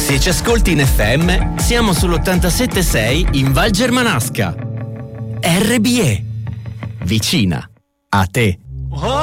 Se ci ascolti in FM, siamo sull'87.6 in Val Germanasca. RBE. Vicina a te. Oh,